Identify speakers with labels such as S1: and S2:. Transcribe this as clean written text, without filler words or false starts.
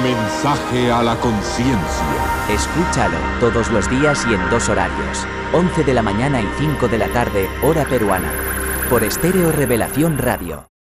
S1: mensaje a la conciencia.
S2: Escúchalo todos los días y en 2 horarios. 11 de la mañana y 5 de la tarde, hora peruana. Por Estéreo Revelación Radio.